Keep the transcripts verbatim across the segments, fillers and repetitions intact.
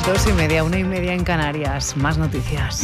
Dos y media, una y media en Canarias. Más noticias.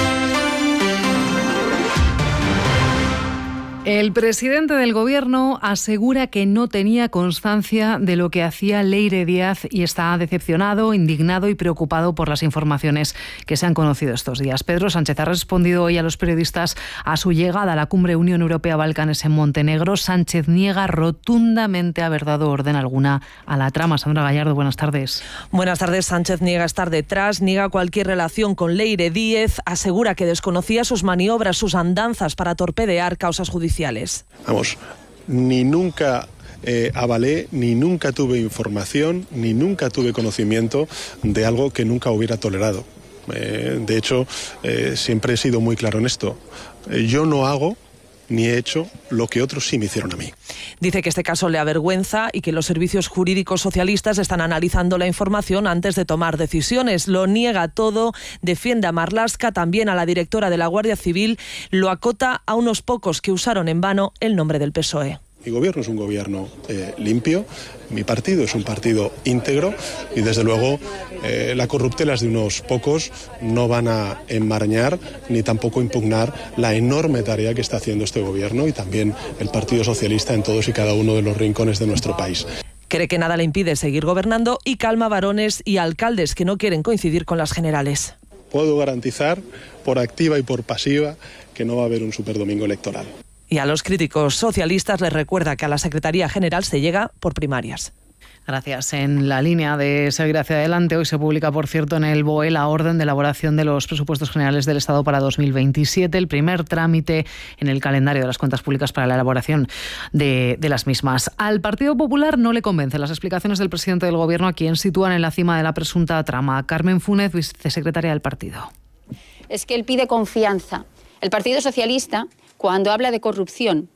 El presidente del Gobierno asegura que no tenía constancia de lo que hacía Leire Díaz y está decepcionado, indignado y preocupado por las informaciones que se han conocido estos días. Pedro Sánchez ha respondido hoy a los periodistas a su llegada a la cumbre Unión Europea-Balcanes en Montenegro. Sánchez niega rotundamente haber dado orden alguna a la trama. Sandra Gallardo, buenas tardes. Buenas tardes. Sánchez niega estar detrás, niega cualquier relación con Leire Díaz, asegura que desconocía sus maniobras, sus andanzas para torpedear causas judiciales. Vamos, ni nunca eh, avalé, ni nunca tuve información, ni nunca tuve conocimiento de algo que nunca hubiera tolerado. Eh, de hecho, eh, siempre he sido muy claro en esto. Eh, yo no hago ni he hecho lo que otros sí me hicieron a mí. Dice que este caso le avergüenza y que los servicios jurídicos socialistas están analizando la información antes de tomar decisiones. Lo niega todo, defiende a Marlaska, también a la directora de la Guardia Civil, lo acota a unos pocos que usaron en vano el nombre del P S O E. Mi gobierno es un gobierno eh, limpio, mi partido es un partido íntegro y desde luego eh, las corruptelas de unos pocos no van a enmarañar ni tampoco impugnar la enorme tarea que está haciendo este gobierno y también el Partido Socialista en todos y cada uno de los rincones de nuestro país. Cree que nada le impide seguir gobernando y calma varones y alcaldes que no quieren coincidir con las generales. Puedo garantizar por activa y por pasiva que no va a haber un superdomingo electoral. Y a los críticos socialistas les recuerda que a la Secretaría General se llega por primarias. Gracias. En la línea de seguir hacia adelante, hoy se publica, por cierto, en el B O E la orden de elaboración de los presupuestos generales del Estado para dos mil veintisiete, el primer trámite en el calendario de las cuentas públicas para la elaboración de, de las mismas. Al Partido Popular no le convencen las explicaciones del presidente del Gobierno, a quien sitúan en la cima de la presunta trama. Carmen Funes, vicesecretaria del partido. Es que él pide confianza. El Partido Socialista, cuando habla de corrupción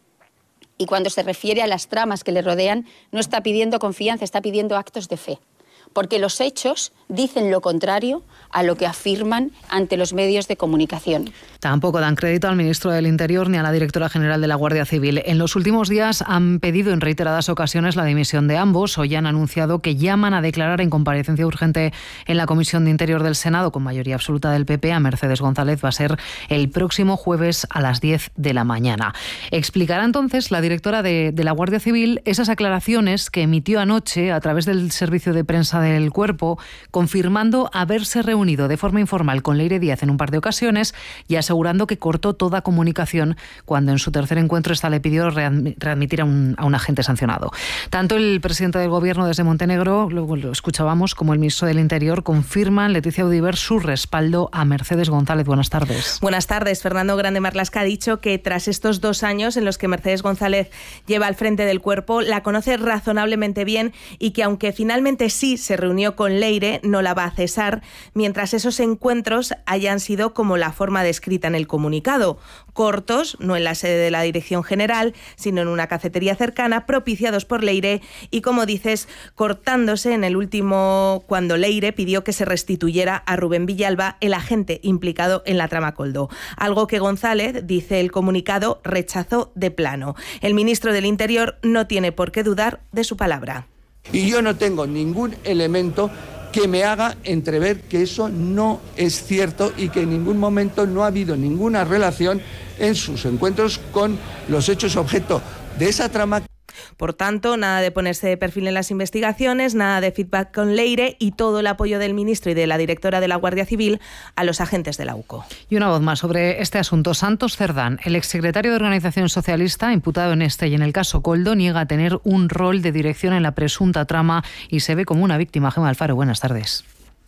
y cuando se refiere a las tramas que le rodean, no está pidiendo confianza, está pidiendo actos de fe. Porque los hechos dicen lo contrario a lo que afirman ante los medios de comunicación. Tampoco dan crédito al ministro del Interior ni a la directora general de la Guardia Civil. En los últimos días han pedido en reiteradas ocasiones la dimisión de ambos. Hoy han anunciado que llaman a declarar en comparecencia urgente en la Comisión de Interior del Senado, con mayoría absoluta del P P, a Mercedes González. Va a ser el próximo jueves a las diez de la mañana. Explicará entonces la directora de, de la Guardia Civil esas aclaraciones que emitió anoche a través del servicio de prensa del Cuerpo, confirmando haberse reunido de forma informal con Leire Díaz en un par de ocasiones y asegurando que cortó toda comunicación cuando en su tercer encuentro esta le pidió readmitir a un, a un agente sancionado. Tanto el presidente del Gobierno desde Montenegro, luego lo escuchábamos, como el ministro del Interior confirman, Leticia Audiver, su respaldo a Mercedes González. Buenas tardes. Buenas tardes. Fernando Grande Marlaska ha dicho que tras estos dos años en los que Mercedes González lleva al frente del Cuerpo, la conoce razonablemente bien y que aunque finalmente sí se reunió con Leire, no la va a cesar, mientras esos encuentros hayan sido como la forma descrita en el comunicado, cortos, no en la sede de la Dirección General, sino en una cafetería cercana, propiciados por Leire y, como dices, cortándose en el último cuando Leire pidió que se restituyera a Rubén Villalba, el agente implicado en la trama Koldo, algo que González, dice el comunicado, rechazó de plano. El ministro del Interior no tiene por qué dudar de su palabra. Y yo no tengo ningún elemento que me haga entrever que eso no es cierto y que en ningún momento no ha habido ninguna relación en sus encuentros con los hechos objeto de esa trama. Por tanto, nada de ponerse de perfil en las investigaciones, nada de feedback con Leire y todo el apoyo del ministro y de la directora de la Guardia Civil a los agentes de la U C O. Y una voz más sobre este asunto. Santos Cerdán, el exsecretario de Organización Socialista, imputado en este y en el caso Koldo, niega tener un rol de dirección en la presunta trama y se ve como una víctima. Gemma Alfaro, buenas tardes.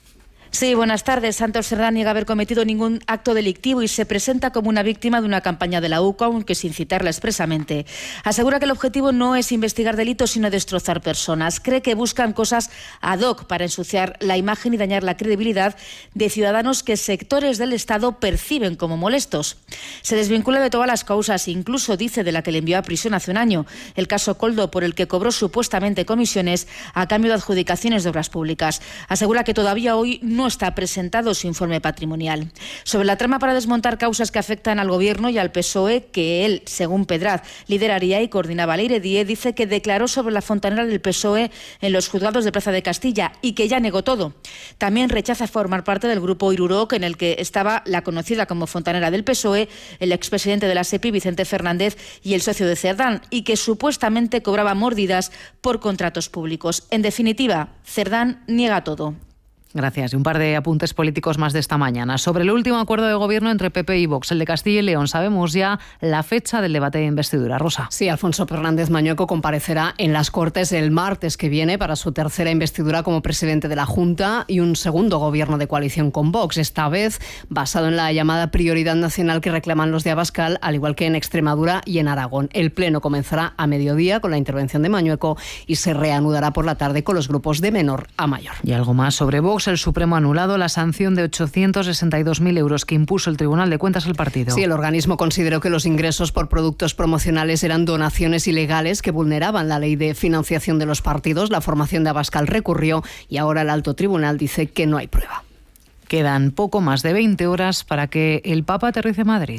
Sí, buenas tardes. Santos Cerdán niega haber cometido ningún acto delictivo y se presenta como una víctima de una campaña de la U C O, aunque sin citarla expresamente. Asegura que el objetivo no es investigar delitos, sino destrozar personas. Cree que buscan cosas ad hoc para ensuciar la imagen y dañar la credibilidad de ciudadanos que sectores del Estado perciben como molestos. Se desvincula de todas las causas, incluso dice de la que le envió a prisión hace un año, el caso Koldo, por el que cobró supuestamente comisiones a cambio de adjudicaciones de obras públicas. Asegura que todavía hoy no no está presentado su informe patrimonial. Sobre la trama para desmontar causas que afectan al Gobierno y al P S O E, que él, según Pedraz, lideraría y coordinaba Leire Die, dice que declaró sobre la fontanera del P S O E en los juzgados de Plaza de Castilla y que ya negó todo. También rechaza formar parte del grupo Iruroc, en el que estaba la conocida como fontanera del P S O E, el expresidente de la SEPI, Vicente Fernández, y el socio de Cerdán, y que supuestamente cobraba mordidas por contratos públicos. En definitiva, Cerdán niega todo. Gracias. Y un par de apuntes políticos más de esta mañana. Sobre el último acuerdo de gobierno entre P P y Vox, el de Castilla y León, sabemos ya la fecha del debate de investidura. Rosa. Sí, Alfonso Fernández Mañueco comparecerá en las Cortes el martes que viene para su tercera investidura como presidente de la Junta y un segundo gobierno de coalición con Vox, esta vez basado en la llamada prioridad nacional que reclaman los de Abascal, al igual que en Extremadura y en Aragón. El pleno comenzará a mediodía con la intervención de Mañueco y se reanudará por la tarde con los grupos de menor a mayor. Y algo más sobre Vox. El Supremo ha anulado la sanción de ochocientos sesenta y dos mil euros que impuso el Tribunal de Cuentas al partido. Sí, el organismo consideró que los ingresos por productos promocionales eran donaciones ilegales que vulneraban la ley de financiación de los partidos. La formación de Abascal recurrió y ahora el alto tribunal dice que no hay prueba. Quedan poco más de veinte horas para que el Papa aterrice en Madrid.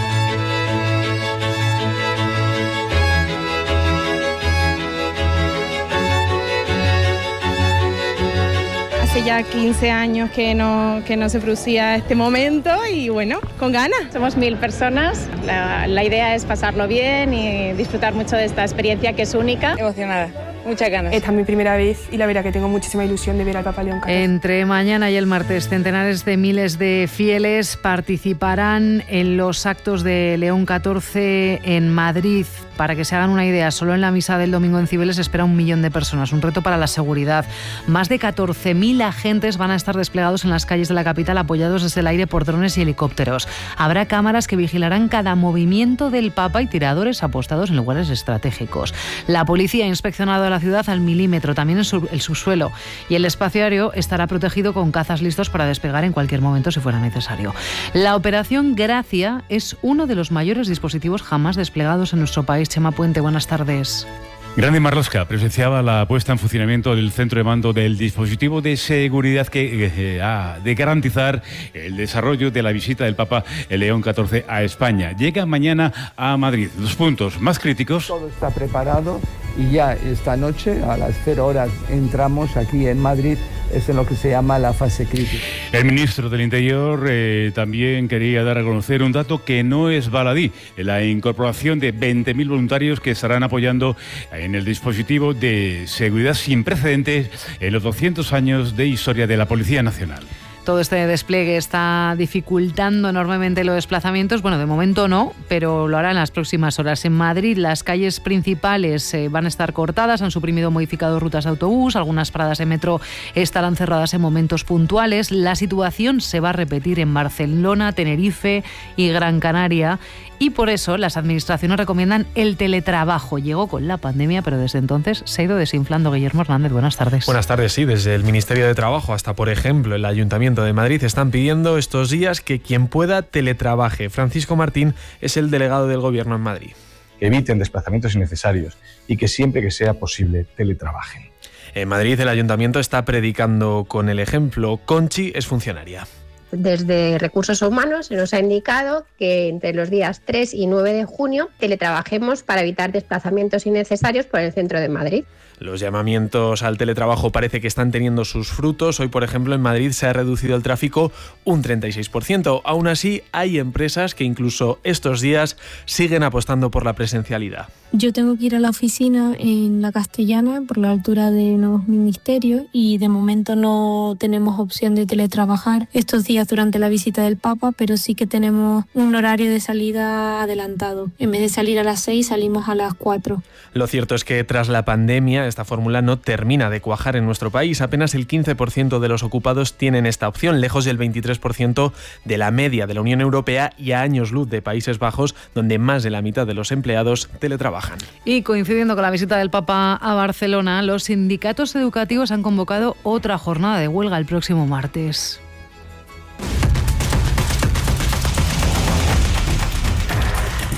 Hace ya quince años que no, que no se producía este momento y bueno, con ganas. Somos mil personas, la, la idea es pasarlo bien y disfrutar mucho de esta experiencia que es única. Emocionada, muchas ganas. Esta es mi primera vez y la verdad que tengo muchísima ilusión de ver al Papa León catorce. Entre mañana y el martes, centenares de miles de fieles participarán en los actos de León catorce en Madrid. Para que se hagan una idea, solo en la misa del domingo en Cibeles espera un millón de personas, un reto para la seguridad. Más de catorce mil agentes van a estar desplegados en las calles de la capital, apoyados desde el aire por drones y helicópteros. Habrá cámaras que vigilarán cada movimiento del Papa y tiradores apostados en lugares estratégicos. La policía ha inspeccionado la ciudad al milímetro, también el subsuelo, y el espacio aéreo estará protegido con cazas listos para despegar en cualquier momento si fuera necesario. La operación Gracia es uno de los mayores dispositivos jamás desplegados en nuestro país. Chema Puente, buenas tardes. Grande Marlaska presenciaba la puesta en funcionamiento del centro de mando del dispositivo de seguridad que eh, ha de garantizar el desarrollo de la visita del Papa León catorce a España. Llega mañana a Madrid. Los puntos más críticos. Todo está preparado y ya esta noche a las cero horas entramos aquí en Madrid. Es en lo que se llama la fase crítica. El ministro del Interior eh, también quería dar a conocer un dato que no es baladí: la incorporación de veinte mil voluntarios que estarán apoyando en el dispositivo de seguridad sin precedentes en los doscientos años de historia de la Policía Nacional. Todo este despliegue está dificultando enormemente los desplazamientos. Bueno, de momento no, pero lo hará en las próximas horas. En Madrid, las calles principales eh, van a estar cortadas, han suprimido o modificado rutas de autobús, algunas paradas de metro estarán cerradas en momentos puntuales. La situación se va a repetir en Barcelona, Tenerife y Gran Canaria. Y por eso las administraciones recomiendan el teletrabajo. Llegó con la pandemia, pero desde entonces se ha ido desinflando. Guillermo Hernández, buenas tardes. Buenas tardes, sí. Desde el Ministerio de Trabajo hasta, por ejemplo, el Ayuntamiento de Madrid están pidiendo estos días que quien pueda teletrabaje. Francisco Martín es el delegado del Gobierno en Madrid. Que eviten desplazamientos innecesarios y que siempre que sea posible teletrabajen. En Madrid el Ayuntamiento está predicando con el ejemplo. Conchi es funcionaria. Desde Recursos Humanos se nos ha indicado que entre los días tres y nueve de junio teletrabajemos para evitar desplazamientos innecesarios por el centro de Madrid. Los llamamientos al teletrabajo parece que están teniendo sus frutos. Hoy, por ejemplo, en Madrid se ha reducido el tráfico un treinta y seis por ciento. Aún así, hay empresas que incluso estos días siguen apostando por la presencialidad. Yo tengo que ir a la oficina en La Castellana, por la altura de Nuevos Ministerios, y de momento no tenemos opción de teletrabajar estos días durante la visita del Papa, pero sí que tenemos un horario de salida adelantado. En vez de salir a las seis, salimos a las cuatro. Lo cierto es que tras la pandemia, esta fórmula no termina de cuajar en nuestro país. Apenas el quince por ciento de los ocupados tienen esta opción, lejos del veintitrés por ciento de la media de la Unión Europea y a años luz de Países Bajos, donde más de la mitad de los empleados teletrabajan. Y coincidiendo con la visita del Papa a Barcelona, los sindicatos educativos han convocado otra jornada de huelga el próximo martes.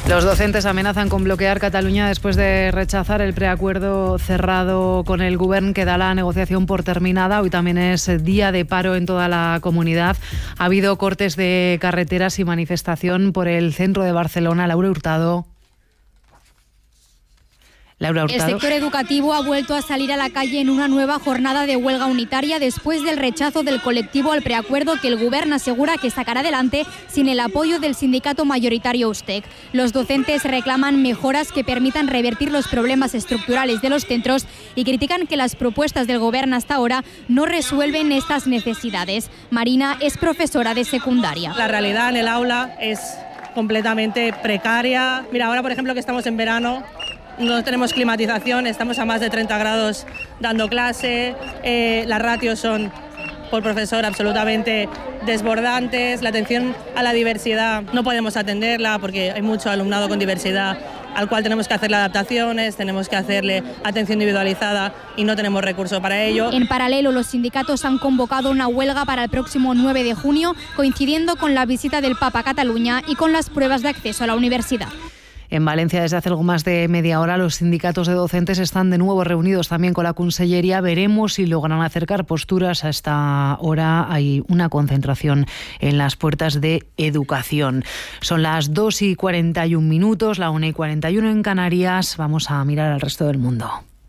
Los docentes amenazan con bloquear Cataluña después de rechazar el preacuerdo cerrado con el Govern que da la negociación por terminada. Hoy también es día de paro en toda la comunidad. Ha habido cortes de carreteras y manifestación por el centro de Barcelona. Laura Hurtado. Laura Hurtado. El sector educativo ha vuelto a salir a la calle en una nueva jornada de huelga unitaria después del rechazo del colectivo al preacuerdo que el Govern asegura que sacará adelante sin el apoyo del sindicato mayoritario Ustec. Los docentes reclaman mejoras que permitan revertir los problemas estructurales de los centros y critican que las propuestas del Govern hasta ahora no resuelven estas necesidades. Marina es profesora de secundaria. La realidad en el aula es completamente precaria. Mira, ahora por ejemplo que estamos en verano, no tenemos climatización, estamos a más de treinta grados dando clase, eh, las ratios son por profesor absolutamente desbordantes, la atención a la diversidad no podemos atenderla porque hay mucho alumnado con diversidad al cual tenemos que hacerle adaptaciones, tenemos que hacerle atención individualizada y no tenemos recursos para ello. En paralelo, los sindicatos han convocado una huelga para el próximo nueve de junio, coincidiendo con la visita del Papa a Cataluña y con las pruebas de acceso a la universidad. En Valencia, desde hace algo más de media hora, los sindicatos de docentes están de nuevo reunidos también con la Consellería. Veremos si logran acercar posturas. A esta hora hay una concentración en las puertas de Educación. Son las dos y cuarenta y un minutos, la una y cuarenta y uno en Canarias. Vamos a mirar al resto del mundo.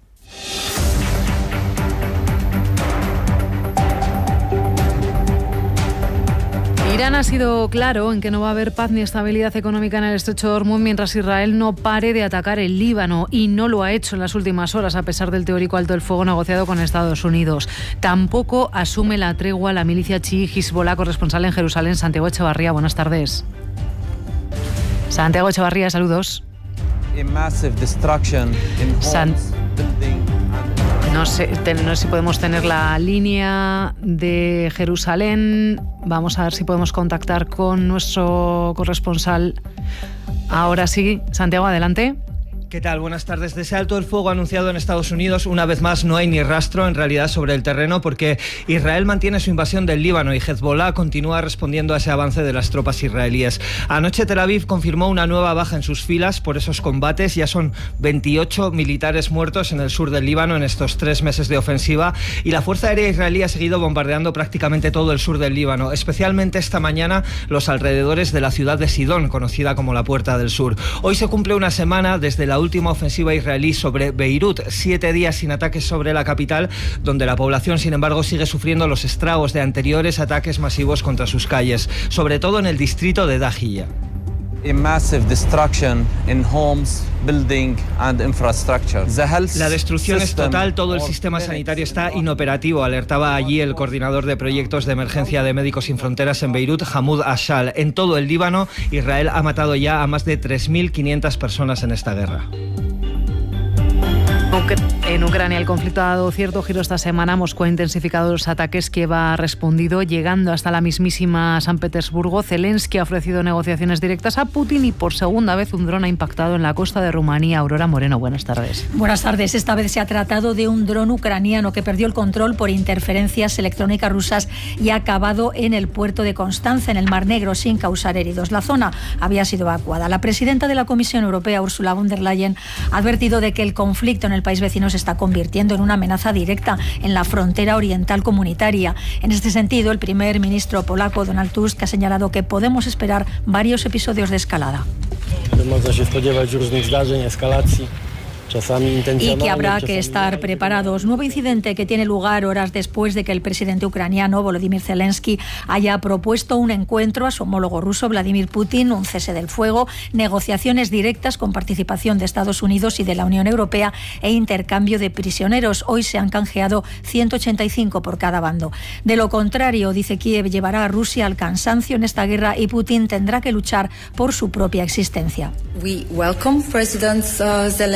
Irán ha sido claro en que no va a haber paz ni estabilidad económica en el estrecho de Hormuz mientras Israel no pare de atacar el Líbano, y no lo ha hecho en las últimas horas a pesar del teórico alto el fuego negociado con Estados Unidos. Tampoco asume la tregua la milicia chií Hezbollah. Corresponsal en Jerusalén, Santiago Echevarría. Buenas tardes. Santiago Echevarría, saludos. San... No sé, ten, no sé si podemos tener la línea de Jerusalén. Vamos a ver si podemos contactar con nuestro corresponsal. Ahora sí, Santiago, adelante. ¿Qué tal? Buenas tardes. De ese alto el fuego anunciado en Estados Unidos, una vez más no hay ni rastro en realidad sobre el terreno, porque Israel mantiene su invasión del Líbano y Hezbollah continúa respondiendo a ese avance de las tropas israelíes. Anoche Tel Aviv confirmó una nueva baja en sus filas por esos combates. Ya son veintiocho militares muertos en el sur del Líbano en estos tres meses de ofensiva, y la Fuerza Aérea israelí ha seguido bombardeando prácticamente todo el sur del Líbano, especialmente esta mañana los alrededores de la ciudad de Sidón, conocida como la Puerta del Sur. Hoy se cumple una semana desde la última ofensiva israelí sobre Beirut, siete días sin ataques sobre la capital, donde la población, sin embargo, sigue sufriendo los estragos de anteriores ataques masivos contra sus calles, sobre todo en el distrito de Dahiyya. La destrucción es total, todo el sistema sanitario está inoperativo, alertaba allí el coordinador de proyectos de emergencia de Médicos Sin Fronteras en Beirut, Hamoud Ashal. En todo el Líbano, Israel ha matado ya a más de tres mil quinientas personas en esta guerra. En Ucrania el conflicto ha dado cierto giro esta semana. Moscú ha intensificado los ataques. Kiev ha respondido, llegando hasta la mismísima San Petersburgo. Zelensky ha ofrecido negociaciones directas a Putin y por segunda vez un dron ha impactado en la costa de Rumanía. Aurora Moreno, buenas tardes. Buenas tardes. Esta vez se ha tratado de un dron ucraniano que perdió el control por interferencias electrónicas rusas y ha acabado en el puerto de Constanza, en el Mar Negro, sin causar heridos. La zona había sido evacuada. La presidenta de la Comisión Europea, Ursula von der Leyen, ha advertido de que el conflicto en el país vecino se está convirtiendo en una amenaza directa en la frontera oriental comunitaria. En este sentido, el primer ministro polaco, Donald Tusk, ha señalado que podemos esperar varios episodios de escalada. Y que habrá que estar preparados. Nuevo incidente que tiene lugar horas después de que el presidente ucraniano Volodymyr Zelensky haya propuesto un encuentro a su homólogo ruso Vladimir Putin, un cese del fuego, negociaciones directas con participación de Estados Unidos y de la Unión Europea e intercambio de prisioneros. Hoy se han canjeado ciento ochenta y cinco por cada bando. De lo contrario, dice Kiev, llevará a Rusia al cansancio en esta guerra y Putin tendrá que luchar por su propia existencia. We welcome President uh, Zelensky.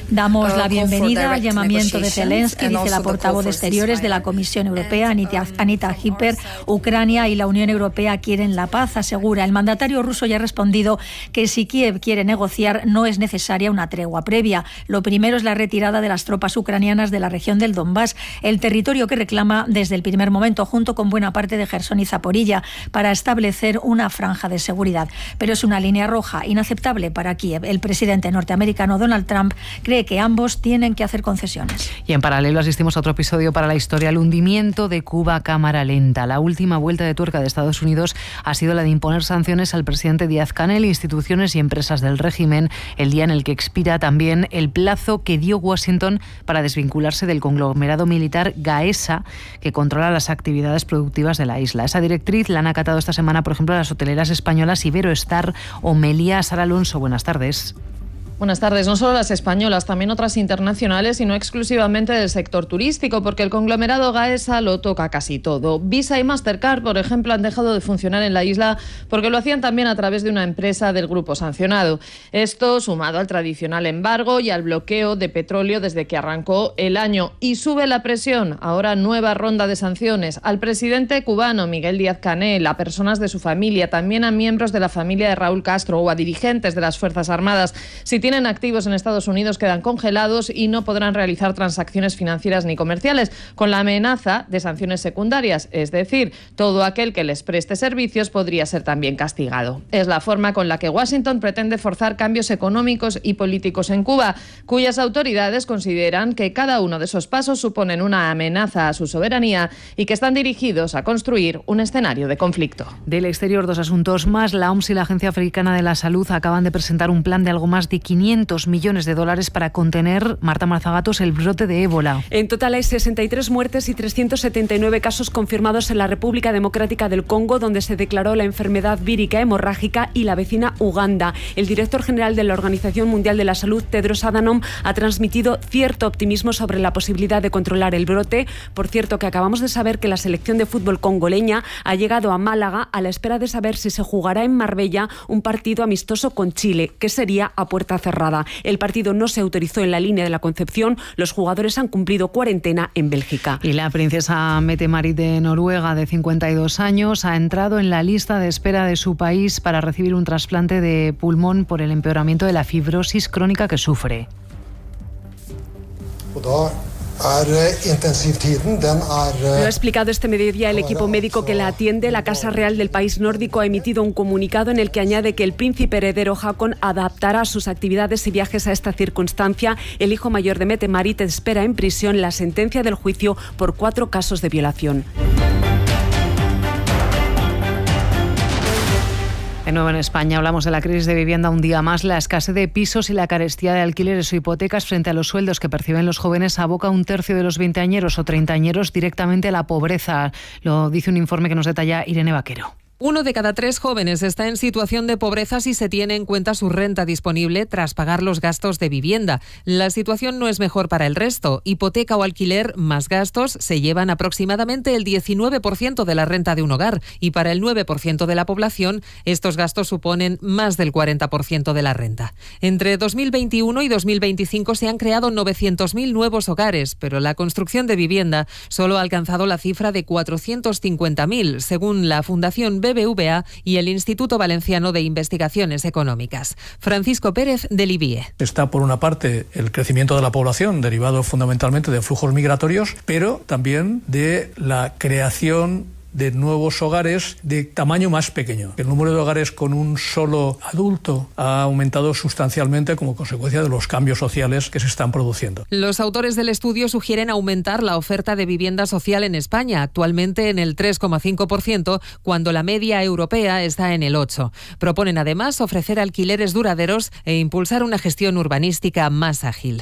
Damos la bienvenida al llamamiento de Zelensky, dice la portavoz de Exteriores de la Comisión Europea, Anita, Anita Hipper. Ucrania y la Unión Europea quieren la paz, asegura. El mandatario ruso ya ha respondido que si Kiev quiere negociar no es necesaria una tregua previa. Lo primero es la retirada de las tropas ucranianas de la región del Donbass, el territorio que reclama desde el primer momento, junto con buena parte de Jersón y Zaporilla, para establecer una franja de seguridad. Pero es una línea roja, inaceptable para Kiev. El presidente norteamericano Donald Trump cree que ambos tienen que hacer concesiones. Y en paralelo asistimos a otro episodio para la historia, el hundimiento de Cuba a cámara lenta. La última vuelta de tuerca de Estados Unidos ha sido la de imponer sanciones al presidente Díaz-Canel, instituciones y empresas del régimen, el día en el que expira también el plazo que dio Washington para desvincularse del conglomerado militar Gaesa, que controla las actividades productivas de la isla. Esa directriz la han acatado esta semana, por ejemplo, las hoteleras españolas Iberoestar o Meliá. Sara Alonso, buenas tardes. Buenas tardes. No solo las españolas, también otras internacionales y no exclusivamente del sector turístico, porque el conglomerado Gaesa lo toca casi todo. Visa y Mastercard, por ejemplo, han dejado de funcionar en la isla porque lo hacían también a través de una empresa del grupo sancionado. Esto sumado al tradicional embargo y al bloqueo de petróleo desde que arrancó el año. Y sube la presión. Ahora nueva ronda de sanciones al presidente cubano Miguel Díaz-Canel, a personas de su familia, también a miembros de la familia de Raúl Castro o a dirigentes de las Fuerzas Armadas. Si tienen activos en Estados Unidos quedan congelados y no podrán realizar transacciones financieras ni comerciales, con la amenaza de sanciones secundarias, es decir, todo aquel que les preste servicios podría ser también castigado. Es la forma con la que Washington pretende forzar cambios económicos y políticos en Cuba, cuyas autoridades consideran que cada uno de esos pasos suponen una amenaza a su soberanía y que están dirigidos a construir un escenario de conflicto. Del exterior, dos asuntos más. La O M S y la Agencia Africana de la Salud acaban de presentar un plan de algo más de quinientos millones de dólares para contener, Marta Marzagatos, el brote de ébola. En total hay sesenta y tres muertes y trescientos setenta y nueve casos confirmados en la República Democrática del Congo, donde se declaró la enfermedad vírica hemorrágica, y la vecina Uganda. El director general de la Organización Mundial de la Salud, Tedros Adhanom, ha transmitido cierto optimismo sobre la posibilidad de controlar el brote. Por cierto, que acabamos de saber que la selección de fútbol congoleña ha llegado a Málaga a la espera de saber si se jugará en Marbella un partido amistoso con Chile, que sería a puerta cerrada. El partido no se autorizó en la línea de la Concepción. Los jugadores han cumplido cuarentena en Bélgica. Y la princesa Mette-Marit de Noruega, de cincuenta y dos años, ha entrado en la lista de espera de su país para recibir un trasplante de pulmón por el empeoramiento de la fibrosis crónica que sufre. Lo ha explicado este mediodía el equipo médico que la atiende. La Casa Real del país nórdico ha emitido un comunicado en el que añade que el príncipe heredero Haakon adaptará sus actividades y viajes a esta circunstancia. El hijo mayor de Mette-Marit espera en prisión la sentencia del juicio por cuatro casos de violación. De nuevo en España hablamos de la crisis de vivienda un día más. La escasez de pisos y la carestía de alquileres o hipotecas frente a los sueldos que perciben los jóvenes aboca a un tercio de los veinteañeros o treintañeros directamente a la pobreza. Lo dice un informe que nos detalla Irene Vaquero. Uno de cada tres jóvenes está en situación de pobreza si se tiene en cuenta su renta disponible tras pagar los gastos de vivienda. La situación no es mejor para el resto. Hipoteca o alquiler más gastos se llevan aproximadamente el diecinueve por ciento de la renta de un hogar, y para el nueve por ciento de la población estos gastos suponen más del cuarenta por ciento de la renta. Entre dos mil veintiuno y dos mil veinticinco se han creado novecientos mil nuevos hogares, pero la construcción de vivienda solo ha alcanzado la cifra de cuatrocientos cincuenta mil, según la Fundación B B V A y el Instituto Valenciano de Investigaciones Económicas. Francisco Pérez, del I B I E. Está, por una parte, el crecimiento de la población, derivado fundamentalmente de flujos migratorios, pero también de la creación de nuevos hogares de tamaño más pequeño. El número de hogares con un solo adulto ha aumentado sustancialmente como consecuencia de los cambios sociales que se están produciendo. Los autores del estudio sugieren aumentar la oferta de vivienda social en España, actualmente en el tres coma cinco por ciento, cuando la media europea está en el ocho por ciento. Proponen además ofrecer alquileres duraderos e impulsar una gestión urbanística más ágil.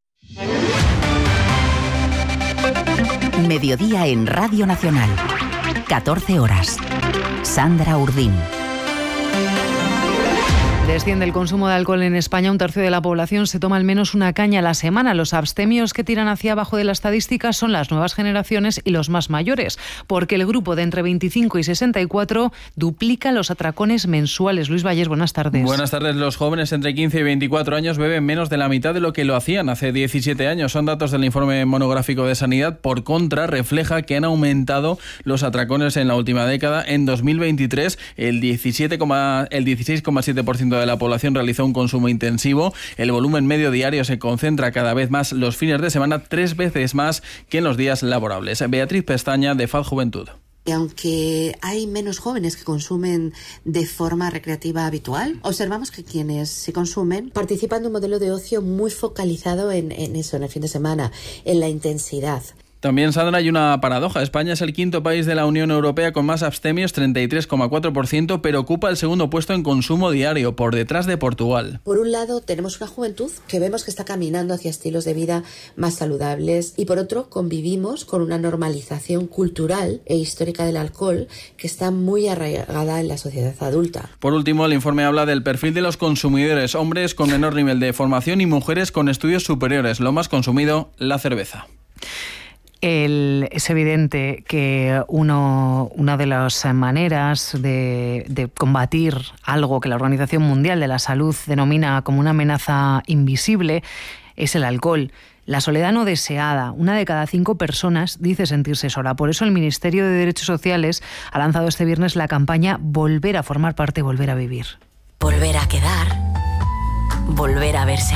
Mediodía en Radio Nacional. catorce horas. Sandra Urdín. Desciende el consumo de alcohol en España. Un tercio de la población se toma al menos una caña a la semana. Los abstemios que tiran hacia abajo de la estadística son las nuevas generaciones y los más mayores, porque el grupo de entre veinticinco y sesenta y cuatro duplica los atracones mensuales. Luis Valles, buenas tardes. Buenas tardes. Los jóvenes entre quince y veinticuatro años beben menos de la mitad de lo que lo hacían hace diecisiete años. Son datos del informe monográfico de Sanidad. Por contra, refleja que han aumentado los atracones en la última década. En dos mil veintitrés, el diecisiete, el dieciséis coma siete por ciento de la población realizó un consumo intensivo. El volumen medio diario se concentra cada vez más los fines de semana, tres veces más que en los días laborables. Beatriz Pestaña, de F A D Juventud. Y aunque hay menos jóvenes que consumen de forma recreativa habitual, observamos que quienes se consumen participan de un modelo de ocio muy focalizado en, en eso, en el fin de semana, en la intensidad. También, Sandra, hay una paradoja. España es el quinto país de la Unión Europea con más abstemios, treinta y tres coma cuatro por ciento, pero ocupa el segundo puesto en consumo diario, por detrás de Portugal. Por un lado, tenemos una juventud que vemos que está caminando hacia estilos de vida más saludables y por otro, convivimos con una normalización cultural e histórica del alcohol que está muy arraigada en la sociedad adulta. Por último, el informe habla del perfil de los consumidores, hombres con menor nivel de formación y mujeres con estudios superiores. Lo más consumido, la cerveza. El, es evidente que uno, una de las maneras de, de combatir algo que la Organización Mundial de la Salud denomina como una amenaza invisible es el alcohol. La soledad no deseada. Una de cada cinco personas dice sentirse sola. Por eso el Ministerio de Derechos Sociales ha lanzado este viernes la campaña Volver a formar parte, volver a vivir. Volver a quedar, volver a verse.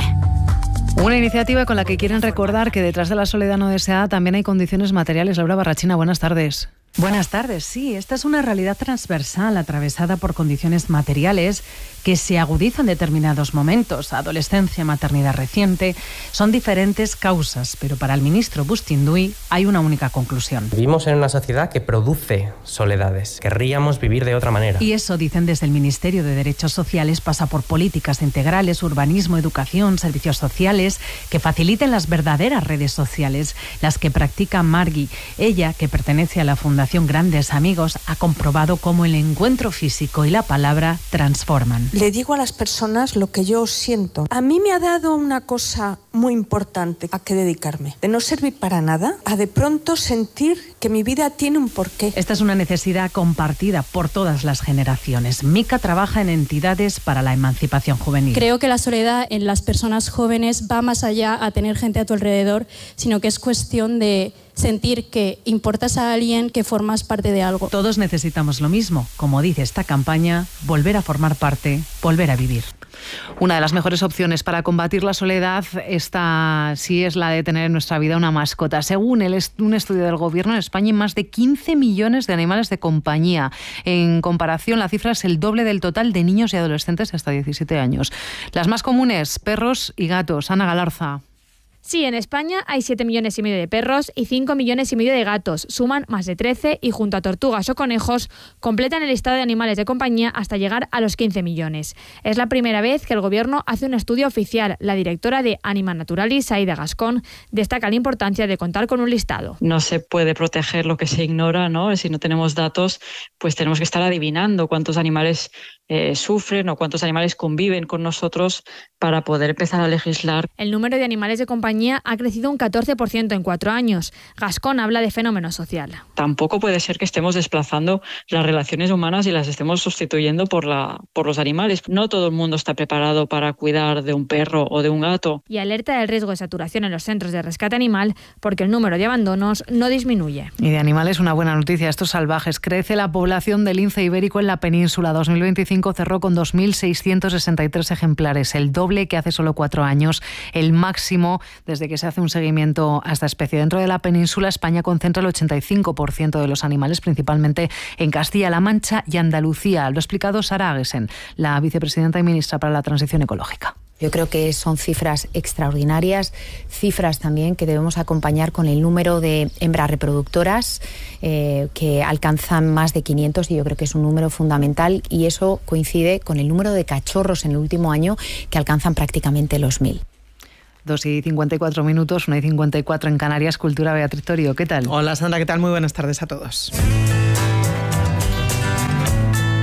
Una iniciativa con la que quieren recordar que detrás de la soledad no deseada también hay condiciones materiales. Laura Barrachina, buenas tardes. Buenas tardes. Sí, esta es una realidad transversal atravesada por condiciones materiales que se agudizan en determinados momentos. Adolescencia, maternidad reciente, son diferentes causas, pero para el ministro Bustinduy hay una única conclusión. Vivimos en una sociedad que produce soledades. Querríamos vivir de otra manera. Y eso, dicen desde el Ministerio de Derechos Sociales, pasa por políticas integrales, urbanismo, educación, servicios sociales, que faciliten las verdaderas redes sociales, las que practica Margui. Ella, que pertenece a la Fundación Grandes Amigos, ha comprobado cómo el encuentro físico y la palabra transforman. Le digo a las personas lo que yo siento. A mí me ha dado una cosa muy importante a que dedicarme. De no servir para nada, a de pronto sentir que mi vida tiene un porqué. Esta es una necesidad compartida por todas las generaciones. Mica trabaja en entidades para la emancipación juvenil. Creo que la soledad en las personas jóvenes va más allá a tener gente a tu alrededor, sino que es cuestión de sentir que importas a alguien, que formas parte de algo. Todos necesitamos lo mismo. Como dice esta campaña, volver a formar parte, volver a vivir. Una de las mejores opciones para combatir la soledad esta sí es la de tener en nuestra vida una mascota. Según el est- un estudio del Gobierno, en España hay más de quince millones de animales de compañía. En comparación, la cifra es el doble del total de niños y adolescentes hasta diecisiete años. Las más comunes, perros y gatos. Ana Galarza. Sí, en España hay siete millones y medio de perros y cinco millones y medio de gatos. Suman más de trece y junto a tortugas o conejos completan el listado de animales de compañía hasta llegar a los quince millones. Es la primera vez que el Gobierno hace un estudio oficial. La directora de Anima Naturalis, Aida Gascón, destaca la importancia de contar con un listado. No se puede proteger lo que se ignora, ¿no? Si no tenemos datos, pues tenemos que estar adivinando cuántos animales eh, sufren o cuántos animales conviven con nosotros para poder empezar a legislar. El número de animales de compañía ha crecido un catorce por ciento en cuatro años. Gascón habla de fenómeno social. Tampoco puede ser que estemos desplazando las relaciones humanas y las estemos sustituyendo por, la, por los animales. No todo el mundo está preparado para cuidar de un perro o de un gato. Y alerta del riesgo de saturación en los centros de rescate animal porque el número de abandonos no disminuye. Y de animales una buena noticia. Estos salvajes. Crece la población del lince ibérico en la península. dos mil veinticinco cerró con dos mil seiscientos sesenta y tres ejemplares, el doble que hace solo cuatro años, el máximo desde que se hace un seguimiento a esta especie. Dentro de la península, España concentra el ochenta y cinco por ciento de los animales, principalmente en Castilla-La Mancha y Andalucía. Lo ha explicado Sara Agesen, la vicepresidenta y ministra para la Transición Ecológica. Yo creo que son cifras extraordinarias, cifras también que debemos acompañar con el número de hembras reproductoras eh, que alcanzan más de quinientos y yo creo que es un número fundamental y eso coincide con el número de cachorros en el último año que alcanzan prácticamente los mil. dos y cincuenta y cuatro minutos, una y cincuenta y cuatro en Canarias. Cultura, Beatriz Torio, ¿qué tal? Hola Sandra, ¿qué tal? Muy buenas tardes a todos.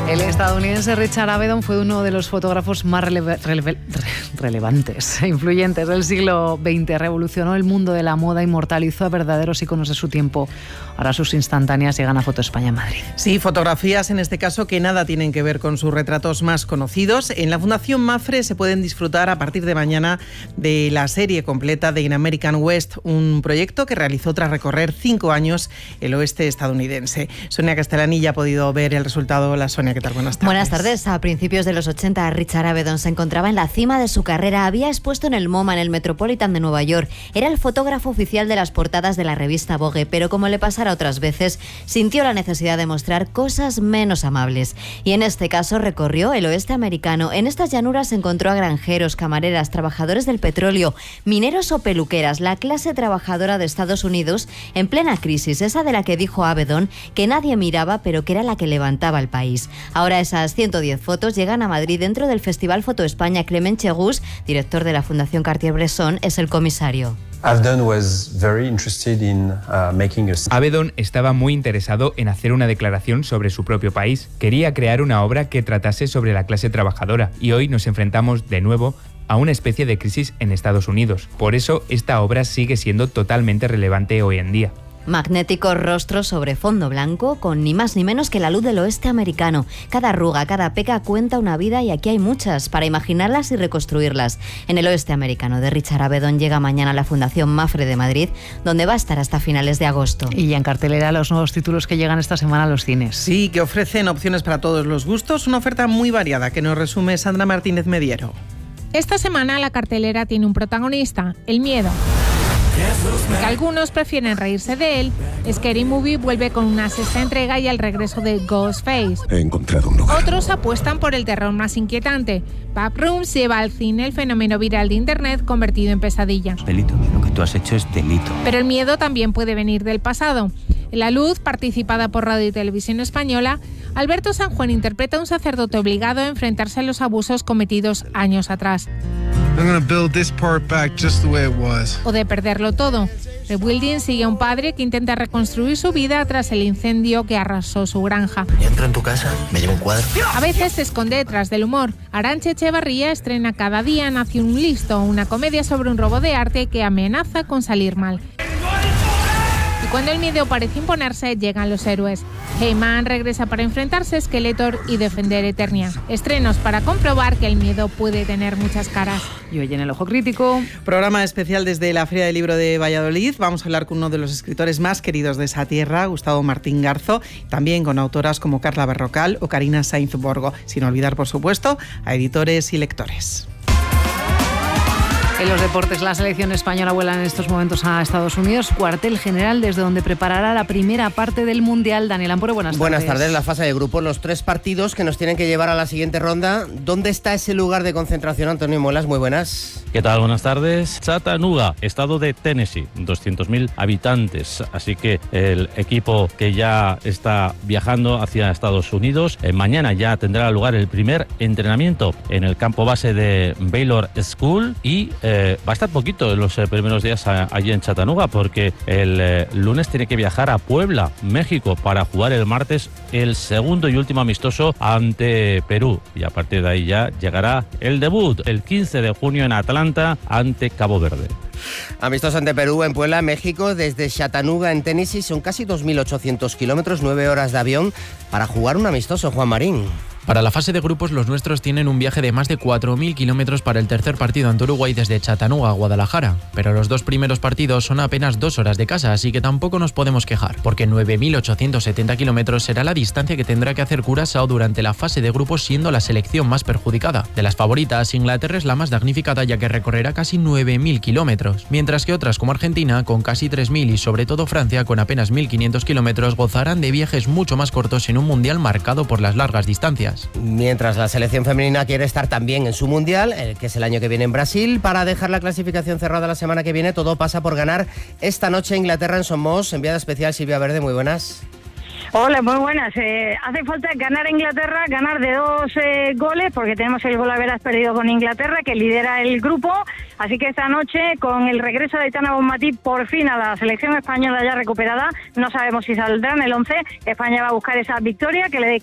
El estadounidense Richard Avedon fue uno de los fotógrafos más releve, releve, relevantes e influyentes del siglo veinte. Revolucionó el mundo de la moda, inmortalizó a verdaderos íconos de su tiempo. Ahora sus instantáneas llegan a Foto España en Madrid. Sí, fotografías en este caso que nada tienen que ver con sus retratos más conocidos. En la Fundación Mafre se pueden disfrutar a partir de mañana de la serie completa de In American West, un proyecto que realizó tras recorrer cinco años el oeste estadounidense. Sonia Castellani ya ha podido ver el resultado. Hola Sonia, ¿qué tal? Buenas tardes. Buenas tardes. A principios de los ochenta, Richard Avedon se encontraba en la cima de su carrera. Había expuesto en el MoMA, en el Metropolitan de Nueva York. Era el fotógrafo oficial de las portadas de la revista Vogue, pero como le pasara otras veces, sintió la necesidad de mostrar cosas menos amables. Y en este caso recorrió el oeste americano. En estas llanuras encontró a granjeros, camareras, trabajadores del petróleo, mineros o peluqueras, la clase trabajadora de Estados Unidos en plena crisis, esa de la que dijo Avedon que nadie miraba, pero que era la que levantaba el país. Ahora esas ciento diez fotos llegan a Madrid dentro del Festival Foto España. Clement Chegus, director de la Fundación Cartier-Bresson, es el comisario. Avedon estaba muy interesado en hacer una declaración sobre su propio país. Quería crear una obra que tratase sobre la clase trabajadora y hoy nos enfrentamos de nuevo a una especie de crisis en Estados Unidos. Por eso esta obra sigue siendo totalmente relevante hoy en día. Magnético rostro sobre fondo blanco, con ni más ni menos que la luz del oeste americano. Cada arruga, cada pega cuenta una vida y aquí hay muchas para imaginarlas y reconstruirlas. En el oeste americano de Richard Avedon llega mañana la Fundación Mafre de Madrid, donde va a estar hasta finales de agosto. Y ya en cartelera los nuevos títulos que llegan esta semana a los cines. Sí, que ofrecen opciones para todos los gustos, una oferta muy variada que nos resume Sandra Martínez Mediero. Esta semana la cartelera tiene un protagonista, el miedo. Que algunos prefieren reírse de él, Scary Movie vuelve con una sexta entrega y el regreso de Ghostface. He encontrado un lugar. Otros apuestan por el terror más inquietante. Backrooms lleva al cine el fenómeno viral de Internet convertido en pesadilla. Delito, lo que tú has hecho es delito. Pero el miedo también puede venir del pasado. En La Luz, participada por Radio y Televisión Española, Alberto San Juan interpreta a un sacerdote obligado a enfrentarse a los abusos cometidos años atrás. I'm gonna build this part back just the way it was. O de perderlo todo. Rebuilding sigue a un padre que intenta reconstruir su vida tras el incendio que arrasó su granja. Entro en tu casa, me llevo un cuadro. A veces se esconde detrás del humor. Arantxa Echevarría estrena Cada día nace un listo, una comedia sobre un robo de arte que amenaza con salir mal. Y cuando el miedo parece imponerse, llegan los héroes. He-Man regresa para enfrentarse a Skeletor y defender Eternia. Estrenos para comprobar que el miedo puede tener muchas caras. Y hoy en El Ojo Crítico, programa especial desde la Feria del Libro de Valladolid. Vamos a hablar con uno de los escritores más queridos de esa tierra, Gustavo Martín Garzo, también con autoras como Carla Berrocal o Karina Sainz Borgo. Sin olvidar, por supuesto, a editores y lectores. En los deportes, la selección española vuela en estos momentos a Estados Unidos, cuartel general desde donde preparará la primera parte del Mundial. Daniel Amporo, buenas tardes. Buenas tardes. La fase de grupos, los tres partidos que nos tienen que llevar a la siguiente ronda. ¿Dónde está ese lugar de concentración, Antonio Molas? Muy buenas. ¿Qué tal? Buenas tardes. Chattanooga, estado de Tennessee, doscientos mil habitantes. Así que el equipo que ya está viajando hacia Estados Unidos, eh, mañana ya tendrá lugar el primer entrenamiento en el campo base de Baylor School y Eh, va a estar poquito en los eh, primeros días a, allí en Chattanooga porque el eh, lunes tiene que viajar a Puebla, México, para jugar el martes el segundo y último amistoso ante Perú. Y a partir de ahí ya llegará el debut el quince de junio en Atlanta ante Cabo Verde. Amistoso ante Perú en Puebla, México, desde Chattanooga en Tennessee. Son casi dos mil ochocientos kilómetros, nueve horas de avión para jugar un amistoso, Juan Marín. Para la fase de grupos, los nuestros tienen un viaje de más de cuatro mil kilómetros para el tercer partido ante Uruguay desde Chattanooga a Guadalajara. Pero los dos primeros partidos son apenas dos horas de casa, así que tampoco nos podemos quejar, porque nueve mil ochocientos setenta kilómetros será la distancia que tendrá que hacer Curazao durante la fase de grupos, siendo la selección más perjudicada. De las favoritas, Inglaterra es la más damnificada, ya que recorrerá casi nueve mil kilómetros, mientras que otras como Argentina, con casi tres mil, y sobre todo Francia, con apenas mil quinientos kilómetros, gozarán de viajes mucho más cortos en un mundial marcado por las largas distancias. Mientras la selección femenina quiere estar también en su mundial, que es el año que viene en Brasil, para dejar la clasificación cerrada la semana que viene, todo pasa por ganar esta noche a Inglaterra en Somos. Enviada especial Silvia Verde, muy buenas. Hola, muy buenas. Eh, hace falta ganar a Inglaterra, ganar de dos eh, goles, porque tenemos el gol a veras perdido con Inglaterra, que lidera el grupo. Así que esta noche, con el regreso de Aitana Bonmatí por fin a la selección española ya recuperada, no sabemos si saldrá en el once. España va a buscar esa victoria que le dé